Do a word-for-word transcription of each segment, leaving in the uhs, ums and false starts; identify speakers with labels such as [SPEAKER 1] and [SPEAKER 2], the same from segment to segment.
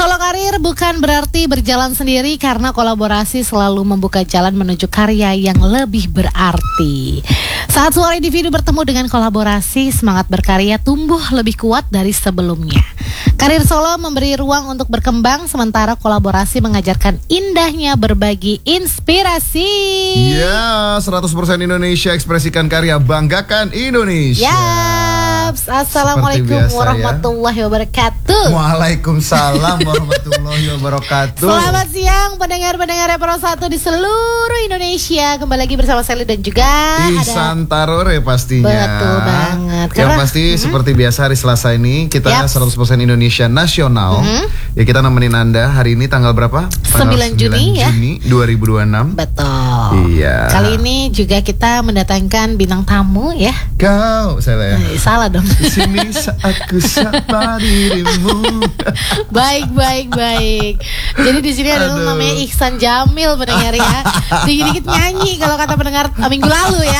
[SPEAKER 1] Solo karir bukan berarti berjalan sendiri, karena kolaborasi selalu membuka jalan menuju karya yang lebih berarti. Saat suara individu bertemu dengan kolaborasi, semangat berkarya tumbuh lebih kuat dari sebelumnya. Karir solo memberi ruang untuk berkembang, sementara kolaborasi mengajarkan indahnya berbagi inspirasi.
[SPEAKER 2] Ya, seratus persen Indonesia, ekspresikan karya, banggakan Indonesia.
[SPEAKER 1] Yaps, Assalamualaikum
[SPEAKER 2] biasa,
[SPEAKER 1] warahmatullahi
[SPEAKER 2] ya.
[SPEAKER 1] wabarakatuh.
[SPEAKER 2] Waalaikumsalam warahmatullahi wabarakatuh.
[SPEAKER 1] Selamat siang pendengar-pendengar Pro satu di seluruh Indonesia. Kembali lagi bersama Sally dan juga
[SPEAKER 2] Ihsan Tarore pastinya.
[SPEAKER 1] Betul banget.
[SPEAKER 2] Yang
[SPEAKER 1] Karena,
[SPEAKER 2] pasti
[SPEAKER 1] mm-hmm.
[SPEAKER 2] seperti biasa hari Selasa ini kita
[SPEAKER 1] Yaps.
[SPEAKER 2] seratus persen Indonesia nasional.
[SPEAKER 1] Mm-hmm.
[SPEAKER 2] Ya, kita nemenin Anda hari ini tanggal berapa?
[SPEAKER 1] sembilan Juni ya.
[SPEAKER 2] Juni dua ribu dua puluh enam.
[SPEAKER 1] Betul.
[SPEAKER 2] Iya.
[SPEAKER 1] Kali ini juga kita mendatangkan bintang tamu ya.
[SPEAKER 2] Kau, saya.
[SPEAKER 1] Eh, salah dong.
[SPEAKER 2] Di sini aku sapa dirimu.
[SPEAKER 1] Baik, baik, baik. Jadi di sini ada
[SPEAKER 2] Aduh.
[SPEAKER 1] namanya Ihsan Jamil pendengar ya. Dikit-dikit nyanyi kalau kata pendengar uh, minggu lalu ya.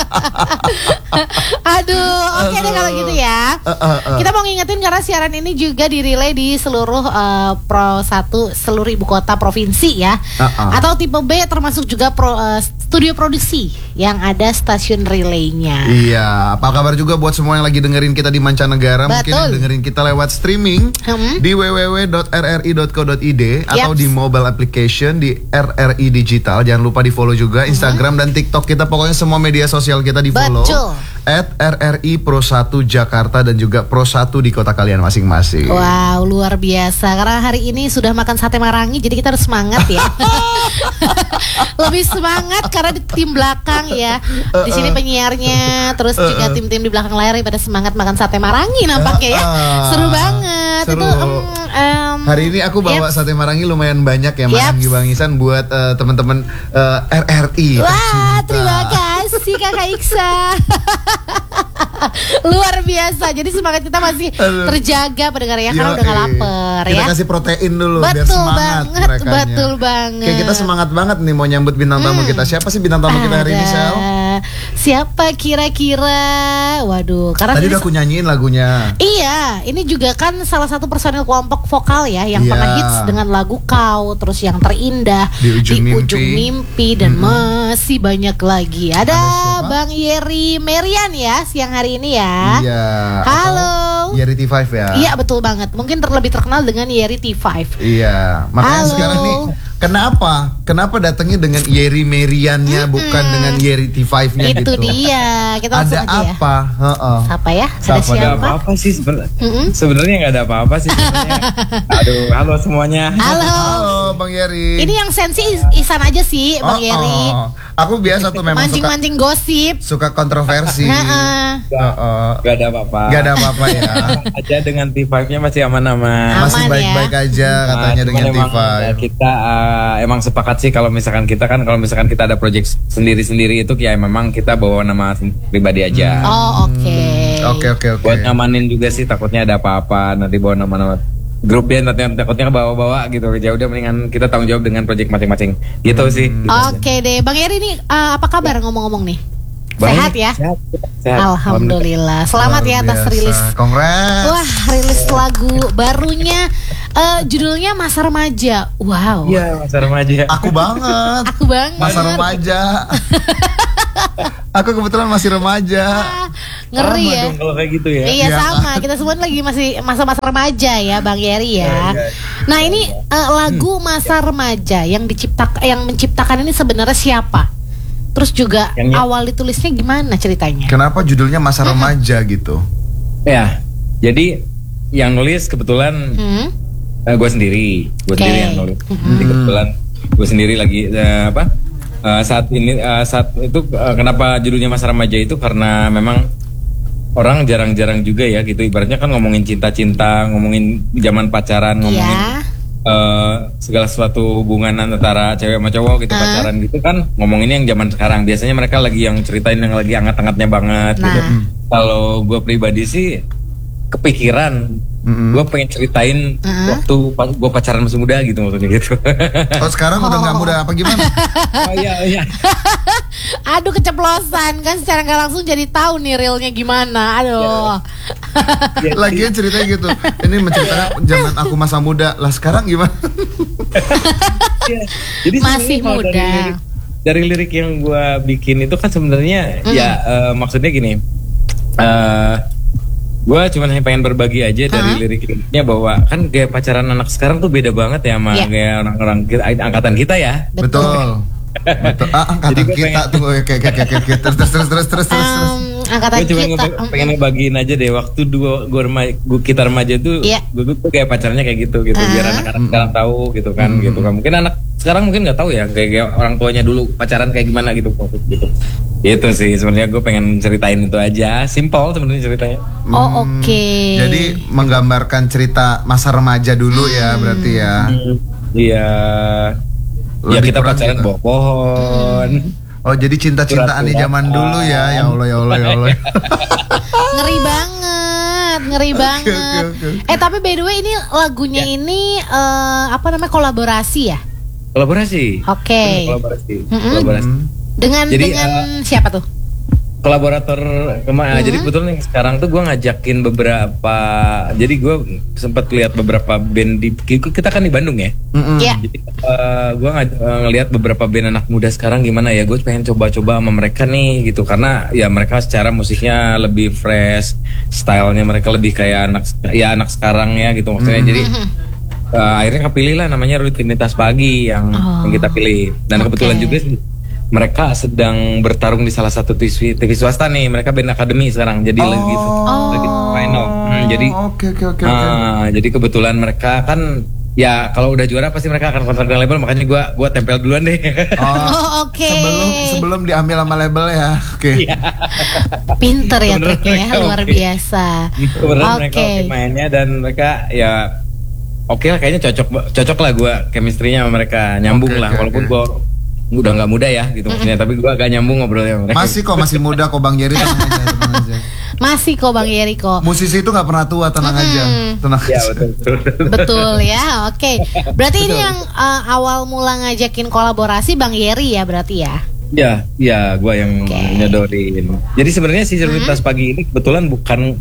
[SPEAKER 1] Aduh, oke deh kalau gitu ya.
[SPEAKER 2] Uh, uh, uh.
[SPEAKER 1] Kita mau ngingetin karena siaran ini juga dirilai di seluruh uh, Pro satu seluruh ibu kota provinsi ya.
[SPEAKER 2] Uh, uh.
[SPEAKER 1] Atau tipe B termasuk juga pro, uh, studio produksi yang ada stasiun relaynya.
[SPEAKER 2] Iya, apa kabar juga buat semua yang lagi dengerin kita di mancanegara.
[SPEAKER 1] Betul.
[SPEAKER 2] Mungkin yang dengerin kita lewat streaming
[SPEAKER 1] Hmm.
[SPEAKER 2] di w w w dot r r i dot co dot i d atau
[SPEAKER 1] Yaps.
[SPEAKER 2] di mobile application di R R I Digital. Jangan lupa di follow juga Instagram dan TikTok kita. Pokoknya semua media sosial kita di follow
[SPEAKER 1] Betul.
[SPEAKER 2] at R R I Pro satu Jakarta dan juga Pro satu di kota kalian masing-masing.
[SPEAKER 1] Wow, luar biasa. Karena hari ini sudah makan sate marangi, jadi kita harus semangat ya. Lebih semangat karena di tim belakang ya. Di sini penyiarnya, terus juga tim-tim di belakang layar pada semangat makan sate marangi nampaknya ya. Seru banget.
[SPEAKER 2] Seru.
[SPEAKER 1] Itu um, um,
[SPEAKER 2] Hari ini aku bawa
[SPEAKER 1] yep.
[SPEAKER 2] sate marangi lumayan banyak ya,
[SPEAKER 1] Yaps.
[SPEAKER 2] Mas Bang Ihsan, buat uh, teman-teman uh, R R I.
[SPEAKER 1] Wah,
[SPEAKER 2] tercinta.
[SPEAKER 1] terima kasih Kakak Iksa. Luar biasa. Jadi semangat kita masih
[SPEAKER 2] Aduh.
[SPEAKER 1] terjaga pendengar ya, karena
[SPEAKER 2] Yoi.
[SPEAKER 1] udah gak lapar
[SPEAKER 2] Kita
[SPEAKER 1] ya.
[SPEAKER 2] kasih protein dulu biar
[SPEAKER 1] Betul
[SPEAKER 2] semangat
[SPEAKER 1] banget,
[SPEAKER 2] merekanya.
[SPEAKER 1] betul banget.
[SPEAKER 2] Kayak kita semangat banget nih mau nyambut bintang tamu kita. Siapa sih bintang tamu kita hari ini, Sel?
[SPEAKER 1] Siapa kira-kira? Waduh, karena
[SPEAKER 2] Tadi
[SPEAKER 1] ini-
[SPEAKER 2] udah aku nyanyiin lagunya.
[SPEAKER 1] Iya, ini juga kan salah satu personil kelompok vokal ya yang
[SPEAKER 2] Iya.
[SPEAKER 1] pernah hits dengan lagu Kau, terus yang terindah
[SPEAKER 2] Di Ujung Mimpi.
[SPEAKER 1] Ujung Mimpi, dan masih banyak lagi. Ada,
[SPEAKER 2] Ada siapa?
[SPEAKER 1] Bang Yeri Merian ya siang hari ini ya.
[SPEAKER 2] Iya.
[SPEAKER 1] Halo.
[SPEAKER 2] Atau Yeri T lima ya.
[SPEAKER 1] Iya betul banget. Mungkin terlebih terkenal dengan Yeri T lima.
[SPEAKER 2] Iya. Makanya
[SPEAKER 1] Halo.
[SPEAKER 2] sekarang nih, kenapa? Kenapa datangnya dengan Yeri Meriannya bukan dengan Yeri T lima-nya
[SPEAKER 1] Itu
[SPEAKER 2] gitu?
[SPEAKER 1] dia. Kita langsung
[SPEAKER 2] Ada
[SPEAKER 1] aja ya.
[SPEAKER 2] apa? Heeh.
[SPEAKER 1] Siapa ya? Ada
[SPEAKER 2] Siapa?
[SPEAKER 3] Nggak ada
[SPEAKER 1] siapa?
[SPEAKER 3] apa-apa sih sebenarnya.
[SPEAKER 1] Mm-mm.
[SPEAKER 3] Sebenarnya nggak ada apa-apa sih sebenarnya. Aduh, halo semuanya.
[SPEAKER 1] Halo.
[SPEAKER 2] Halo, Bang Yeri.
[SPEAKER 1] Ini yang sensi Ihsan aja sih, Bang
[SPEAKER 2] Oh,
[SPEAKER 1] Yeri.
[SPEAKER 2] oh. Aku biasa tuh memang suka
[SPEAKER 1] Mancing-mancing gosip.
[SPEAKER 2] suka kontroversi.
[SPEAKER 1] Heeh.
[SPEAKER 2] Heeh.
[SPEAKER 3] Nggak ada apa-apa.
[SPEAKER 2] Gak ada apa-apa ya.
[SPEAKER 3] Aja dengan T lima-nya masih aman-aman.
[SPEAKER 2] Masih
[SPEAKER 1] Aman ya.
[SPEAKER 2] baik-baik aja katanya
[SPEAKER 3] Nah,
[SPEAKER 2] dengan
[SPEAKER 3] cuman
[SPEAKER 2] T
[SPEAKER 3] emang,
[SPEAKER 2] lima.
[SPEAKER 3] ya, kita uh, emang sepakat sih kalau misalkan kita kan kalau misalkan kita ada project sendiri-sendiri itu ya memang kita bawa nama pribadi aja.
[SPEAKER 1] Oh, oke.
[SPEAKER 2] Oke oke oke.
[SPEAKER 3] Buat ngamanin juga sih, takutnya ada apa-apa nanti bawa nama-nama grup ya, nanti takutnya bawa-bawa gitu. Ya udah mendingan kita tanggung jawab dengan project masing-masing. Gitu sih. Gitu aja.
[SPEAKER 1] Oke deh, Bang Yeri nih uh, apa kabar ngomong-ngomong nih?
[SPEAKER 3] Baik,
[SPEAKER 1] Sehat ya?
[SPEAKER 3] Sehat. sehat.
[SPEAKER 1] Alhamdulillah. Selamat ya atas
[SPEAKER 2] Luar
[SPEAKER 1] rilis.
[SPEAKER 2] biasa. Kongres.
[SPEAKER 1] Wah, rilis lagu barunya. Eh, judulnya Masa Remaja. Wow.
[SPEAKER 3] Iya, masa remaja.
[SPEAKER 2] Aku banget.
[SPEAKER 1] Aku banget.
[SPEAKER 2] Masa remaja. Aku kebetulan masih remaja.
[SPEAKER 1] Ah, ngeri
[SPEAKER 3] Sama
[SPEAKER 1] ya.
[SPEAKER 3] dong kalau kayak gitu ya.
[SPEAKER 1] Iya
[SPEAKER 2] Iya.
[SPEAKER 1] sama, kita semua lagi masih masa-masa remaja ya Bang Yeri ya.
[SPEAKER 3] Iya, iya.
[SPEAKER 1] Nah ini eh, lagu Masa Remaja yang diciptak yang menciptakan ini sebenarnya siapa? Terus juga
[SPEAKER 3] Yang ny-
[SPEAKER 1] awal ditulisnya gimana ceritanya?
[SPEAKER 2] Kenapa judulnya Masa Remaja gitu?
[SPEAKER 3] Ya, jadi yang nulis kebetulan
[SPEAKER 1] Hmm?
[SPEAKER 3] gue sendiri, gue
[SPEAKER 1] Oke.
[SPEAKER 3] sendiri yang nulis. Jadi kebetulan gue sendiri lagi eh, apa? eh, saat ini eh, saat itu eh, kenapa judulnya Masa Remaja itu karena memang orang jarang-jarang juga ya gitu. Ibaratnya kan ngomongin cinta-cinta, ngomongin zaman pacaran, ngomongin
[SPEAKER 1] Iya.
[SPEAKER 3] eh, segala sesuatu hubungan antara cewek sama cowok gitu,
[SPEAKER 1] Ah.
[SPEAKER 3] pacaran gitu kan ngomongin yang zaman sekarang. Biasanya mereka lagi yang ceritain yang lagi hangat-hangatnya banget gitu.
[SPEAKER 1] Nah.
[SPEAKER 3] Kalau gue pribadi sih kepikiran,
[SPEAKER 2] Mm-mm.
[SPEAKER 3] gue pengen ceritain
[SPEAKER 1] Uh-huh.
[SPEAKER 3] waktu gue pacaran masih muda gitu maksudnya gitu.
[SPEAKER 2] Oh sekarang udah nggak muda apa gimana?
[SPEAKER 3] Oh iya iya.
[SPEAKER 1] Aduh keceplosan kan secara nggak langsung jadi tahu nih realnya gimana. Aduh.
[SPEAKER 2] Lagian ceritanya gitu. Ini menceritakan zaman aku masa muda. Lah sekarang gimana?
[SPEAKER 3] Ya, jadi
[SPEAKER 1] Masih
[SPEAKER 3] sebenarnya kalau
[SPEAKER 1] muda.
[SPEAKER 3] Dari lirik, dari lirik yang gue bikin itu kan sebenarnya
[SPEAKER 1] Mm.
[SPEAKER 3] ya eh, maksudnya gini. eh gue cuma hanya pengen berbagi aja dari
[SPEAKER 1] Uh-huh.
[SPEAKER 3] lirik-liriknya bahwa kan gaya pacaran anak sekarang tuh beda banget ya sama
[SPEAKER 1] Yeah.
[SPEAKER 3] gaya orang-orang kita, angkatan kita ya.
[SPEAKER 2] Betul. Betul. Ah, angkatan
[SPEAKER 3] Jadi gua
[SPEAKER 2] kita
[SPEAKER 3] pengen-
[SPEAKER 2] tuh kayak kayak kayak kayak terus terus terus terus terus terus.
[SPEAKER 1] Em, angkatan
[SPEAKER 3] Gue cuma
[SPEAKER 1] kita.
[SPEAKER 3] ngebe-
[SPEAKER 1] mm,
[SPEAKER 3] pengen ngebagiin aja deh waktu dua gue rema- gua- kita remaja tuh
[SPEAKER 1] Iya.
[SPEAKER 3] gue tuh kayak pacarnya kayak gitu gitu biar
[SPEAKER 1] Ah.
[SPEAKER 3] anak-anak sekarang tahu gitu kan gitu kan mungkin anak sekarang mungkin nggak tahu ya kayak, kayak orang tuanya dulu pacaran kayak gimana gitu gitu itu sih sebenarnya gue pengen ceritain itu aja simple sebenarnya ceritanya.
[SPEAKER 1] Oh oke.
[SPEAKER 2] Jadi menggambarkan cerita masa remaja dulu ya berarti ya.
[SPEAKER 3] Iya ya
[SPEAKER 2] Lebih
[SPEAKER 3] kita
[SPEAKER 2] kurang
[SPEAKER 3] pacaran
[SPEAKER 2] gitu.
[SPEAKER 3] bawa pohon.
[SPEAKER 2] Oh jadi cinta-cintaan di zaman dulu ya. Ya Allah ya Allah ya Allah.
[SPEAKER 1] Ngeri banget, ngeri banget.
[SPEAKER 2] oke, oke.
[SPEAKER 1] Eh tapi by the way ini lagunya
[SPEAKER 3] Ya.
[SPEAKER 1] ini eh, apa namanya kolaborasi ya?
[SPEAKER 3] Kolaborasi.
[SPEAKER 1] Oke.
[SPEAKER 3] Bener, Kolaborasi.
[SPEAKER 1] Mm-mm.
[SPEAKER 3] Kolaborasi.
[SPEAKER 2] Hmm.
[SPEAKER 1] Dengan
[SPEAKER 3] Jadi,
[SPEAKER 1] dengan
[SPEAKER 3] eh,
[SPEAKER 1] siapa tuh?
[SPEAKER 3] Kolaborator kemana?
[SPEAKER 1] Mhm.
[SPEAKER 3] Jadi kebetulan yang sekarang tuh gue ngajakin beberapa. Jadi gue sempat lihat beberapa band di kita kan di Bandung ya.
[SPEAKER 2] Mm-mm.
[SPEAKER 1] Ya.
[SPEAKER 3] Jadi gue ngelihat beberapa band anak muda sekarang gimana ya. Gue pengen coba-coba sama mereka nih gitu karena ya mereka secara musiknya lebih fresh, stylenya mereka lebih kayak anak ya anak sekarang ya gitu maksudnya. Jadi eh, akhirnya kepilih lah namanya Rutinitas Pagi yang,
[SPEAKER 1] Oh.
[SPEAKER 3] yang kita pilih. Dan kebetulan
[SPEAKER 1] Oke.
[SPEAKER 3] juga mereka sedang bertarung di salah satu T V, T V swasta nih. Mereka band akademi sekarang. Jadi lagi lagi final. Hmm, jadi
[SPEAKER 2] Oke oke oke oke.
[SPEAKER 3] ah, jadi kebetulan mereka kan ya kalau udah juara pasti mereka akan kontrak dengan label makanya gua gua tempel duluan deh.
[SPEAKER 1] Oh, oke.
[SPEAKER 2] Sebelum sebelum diambil sama label ya. Oke.
[SPEAKER 3] Iya.
[SPEAKER 1] Pinter ya
[SPEAKER 3] Kebeneran
[SPEAKER 1] triknya ya,
[SPEAKER 3] mereka
[SPEAKER 1] luar
[SPEAKER 3] oke.
[SPEAKER 1] biasa.
[SPEAKER 3] Kebetulan mereka
[SPEAKER 1] Oke.
[SPEAKER 3] oke mainnya dan mereka ya oke lah kayaknya cocok cocok lah gua chemistry-nya sama mereka nyambung
[SPEAKER 2] Oke,
[SPEAKER 3] lah
[SPEAKER 2] oke,
[SPEAKER 3] walaupun
[SPEAKER 2] oke.
[SPEAKER 3] gua udah nggak muda ya gitu maksudnya tapi gua agak nyambung ngobrolnya sama mereka.
[SPEAKER 2] Masih kok masih muda kok Bang Jerry tenang aja, tenang aja.
[SPEAKER 1] Masih kok Bang Yeriko.
[SPEAKER 2] Musisi itu nggak pernah tua, tenang aja. Tenang
[SPEAKER 3] Ya
[SPEAKER 2] aja.
[SPEAKER 3] betul betul.
[SPEAKER 1] Betul ya, oke. Berarti ini yang eh, awal mula ngajakin kolaborasi Bang Yeri ya berarti ya?
[SPEAKER 3] Ya, ya, gue yang
[SPEAKER 1] Oke.
[SPEAKER 3] nyodorin. Jadi sebenarnya si Rutinitas Pagi ini kebetulan bukan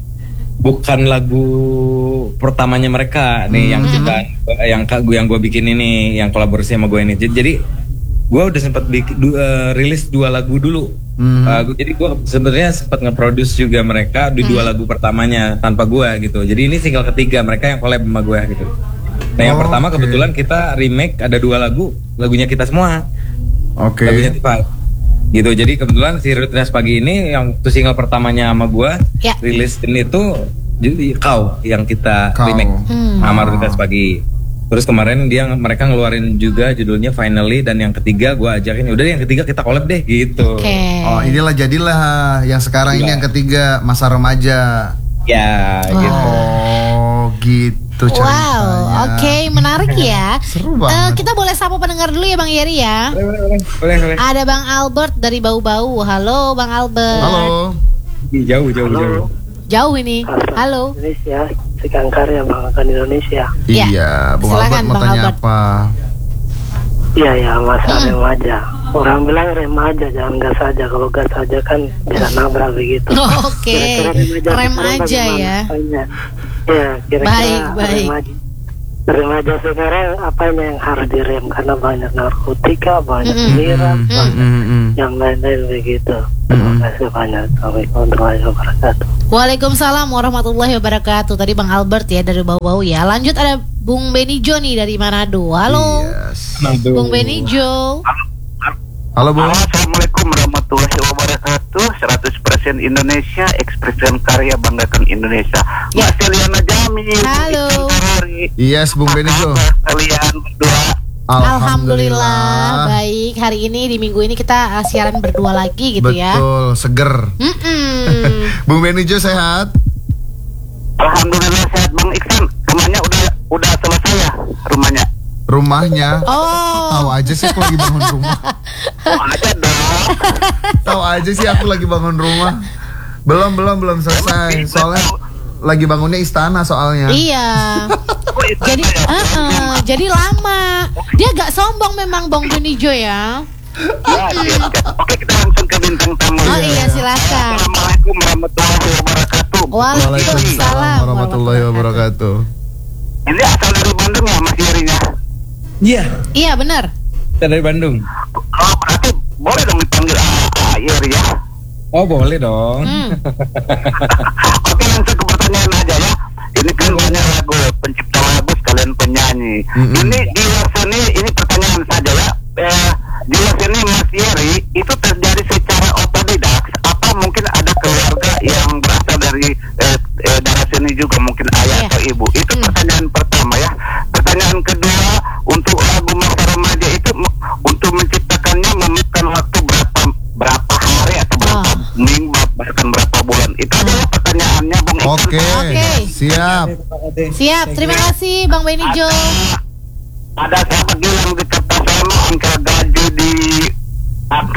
[SPEAKER 3] bukan lagu pertamanya mereka nih yang kita yang gue yang gue bikin ini yang kolaborasi sama gue ini. Jadi, jadi gue udah sempat bikin du- eh, rilis dua lagu dulu.
[SPEAKER 2] Hmm.
[SPEAKER 3] Eh, gua- jadi gue sebenarnya sempat nge-produce juga mereka di dua lagu pertamanya tanpa gue gitu. Jadi ini single ketiga mereka yang collab sama gue gitu. Nah yang
[SPEAKER 2] Oh,
[SPEAKER 3] pertama
[SPEAKER 2] oke.
[SPEAKER 3] kebetulan kita remake ada dua lagu lagunya kita semua.
[SPEAKER 2] Oke.
[SPEAKER 3] Lagunya Tifa gitu jadi kebetulan si Rutinitas Pagi ini yang tuh single pertamanya sama gua
[SPEAKER 1] Ya.
[SPEAKER 3] rilis ini tuh jadi kau yang kita
[SPEAKER 2] Kau.
[SPEAKER 3] remake
[SPEAKER 1] Hmm.
[SPEAKER 3] sama Rutinitas Pagi terus kemarin dia mereka ngeluarin juga judulnya Finally dan yang ketiga gua ajakin udah deh, yang ketiga kita collab deh gitu
[SPEAKER 1] Oke.
[SPEAKER 2] Oh inilah jadilah yang sekarang ini
[SPEAKER 3] Iya.
[SPEAKER 2] yang ketiga masa remaja.
[SPEAKER 3] ya gitu
[SPEAKER 2] Oh gitu ceritanya.
[SPEAKER 1] Wow, oke, menarik ya.
[SPEAKER 2] Seru
[SPEAKER 1] Eh,
[SPEAKER 2] banget.
[SPEAKER 1] kita boleh sapa pendengar dulu ya Bang Yeri ya.
[SPEAKER 3] boleh boleh boleh boleh
[SPEAKER 1] Ada Bang Albert dari Bau-Bau. Halo Bang Albert.
[SPEAKER 2] Halo.
[SPEAKER 3] jauh jauh jauh
[SPEAKER 1] Jauh ini. Halo.
[SPEAKER 4] Indonesia, Sekian Karya banggakan Indonesia.
[SPEAKER 1] Ya.
[SPEAKER 2] Iya, Bung
[SPEAKER 1] Silakan,
[SPEAKER 2] Albert mau
[SPEAKER 1] Bang
[SPEAKER 2] tanya
[SPEAKER 1] Albert.
[SPEAKER 2] apa?
[SPEAKER 4] Iya ya, masa
[SPEAKER 1] Hmm.
[SPEAKER 4] remaja. Orang bilang remaja, jangan gas aja. Kalau gas aja kan bisa nabrak begitu.
[SPEAKER 1] Oke.
[SPEAKER 4] Kira-kira remaja
[SPEAKER 1] Rem
[SPEAKER 4] sekarang
[SPEAKER 1] aja
[SPEAKER 4] bagaimana?
[SPEAKER 1] ya.
[SPEAKER 4] Apanya? Ya, kira-kira
[SPEAKER 1] Baik, baik.
[SPEAKER 4] remaja. Remaja sekarang apanya yang harus direm? Karena banyak narkotika, banyak
[SPEAKER 1] Mm-mm.
[SPEAKER 4] miras,
[SPEAKER 2] Mm,
[SPEAKER 4] banyak
[SPEAKER 2] mm, mm.
[SPEAKER 4] yang lain-lain begitu.
[SPEAKER 2] Mm-mm.
[SPEAKER 4] Terima kasih banyak. Assalamualaikum warahmatullahi wabarakatuh.
[SPEAKER 1] Waalaikumsalam warahmatullahi wabarakatuh. Tadi Bang Albert ya dari Bau-Bau ya. Lanjut ada Bung Benijo nih dari Manado. Halo.
[SPEAKER 2] Yes.
[SPEAKER 1] Bung Benijo.
[SPEAKER 2] Halo Bung.
[SPEAKER 5] Halo, Assalamualaikum warahmatullahi wabarakatuh. seratus persen Indonesia, ekspresikan karya banggakan Indonesia.
[SPEAKER 1] Ya.
[SPEAKER 5] Mbak Seliana Jami.
[SPEAKER 1] Halo.
[SPEAKER 2] Yes Bung Benijo.
[SPEAKER 5] Kalian berdua.
[SPEAKER 1] Alhamdulillah. Baik, hari ini di minggu ini kita uh, siaran berdua lagi gitu ya.
[SPEAKER 2] Betul, seger.
[SPEAKER 1] Mm-mm.
[SPEAKER 2] Bung Benijo sehat?
[SPEAKER 5] Alhamdulillah sehat Bang Iksan. Rumahnya udah udah selesai ya rumahnya.
[SPEAKER 2] Rumahnya?
[SPEAKER 1] Oh.
[SPEAKER 2] Tahu aja sih aku lagi bangun rumah.
[SPEAKER 5] Oh, aja dong.
[SPEAKER 2] Tahu aja sih aku lagi bangun rumah. Belum belum belum selesai. Soalnya lagi bangunnya istana soalnya.
[SPEAKER 1] Iya.
[SPEAKER 5] Oh, itu
[SPEAKER 1] Jadi,
[SPEAKER 5] ya.
[SPEAKER 1] uh-uh, jadi lama. Dia agak sombong memang Bang Benijo ya.
[SPEAKER 5] Ya, siap, siap. Oke, kita langsung ke bintang tamu.
[SPEAKER 1] Oh iya, silakan.
[SPEAKER 5] Assalamualaikum warahmatullahi wabarakatuh.
[SPEAKER 1] Waalaikumsalam
[SPEAKER 2] warahmatullahi wabarakatuh.
[SPEAKER 5] Ini asal dari Bandung ya Mas Yerinya?
[SPEAKER 3] Iya,
[SPEAKER 1] Iya benar.
[SPEAKER 3] kita dari Bandung.
[SPEAKER 5] Oh berarti boleh dong dipanggil ah, Yeri ya?
[SPEAKER 3] Oh boleh dong.
[SPEAKER 1] Hmm.
[SPEAKER 5] Oke langsung ke pertanyaan aja ya. Ini kan banyak lagu pencipta lagu sekalian penyanyi.
[SPEAKER 2] Mm-mm.
[SPEAKER 5] Ini di luar sini ini pertanyaan saja ya. Eh, di luar sini Mas Yeri itu terjadi secara otodidak. Apa mungkin ada keluarga yang berasal dari eh, eh, darah sini juga mungkin ayah
[SPEAKER 1] Iya.
[SPEAKER 5] atau ibu. Itu
[SPEAKER 1] Hmm.
[SPEAKER 5] pertanyaan pertama ya. Pertanyaan kedua untuk lagu masa remaja itu m- untuk menciptakannya memakan waktu berapa berapa hari atau berapa
[SPEAKER 1] Oh.
[SPEAKER 5] minggu bahkan berapa bulan. Itu adalah pertanyaannya Bung Iksan.
[SPEAKER 2] Oke,
[SPEAKER 1] Oke.
[SPEAKER 2] siap.
[SPEAKER 1] Siap, terima kasih Bang Benijo.
[SPEAKER 5] Ada sahabat Gilang di Kertasama angka gaji di angka